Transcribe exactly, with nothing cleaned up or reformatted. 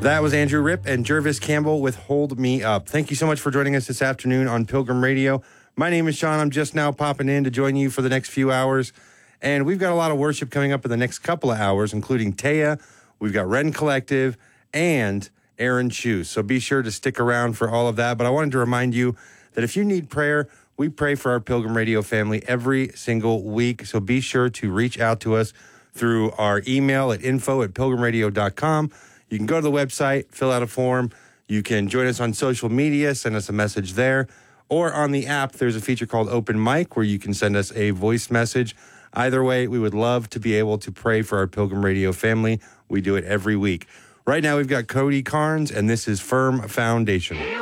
That was Andrew Ripp and Jervis Campbell with Hold Me Up. Thank you so much for joining us this afternoon on Pilgrim Radio. My name is Sean. I'm just now popping in to join you for the next few hours. And we've got a lot of worship coming up in the next couple of hours, including Taya, we've got Ren Collective, and Aaron Chu. So be sure to stick around for all of that. But I wanted to remind you that if you need prayer, we pray for our Pilgrim Radio family every single week. So be sure to reach out to us through our email at info at pilgrim radio dot com. You can go to the website, fill out a form. You can join us on social media, send us a message there. Or on the app, there's a feature called Open Mic where you can send us a voice message. Either way, we would love to be able to pray for our Pilgrim Radio family. We do it every week. Right now, we've got Cody Carnes, and this is Firm Foundation.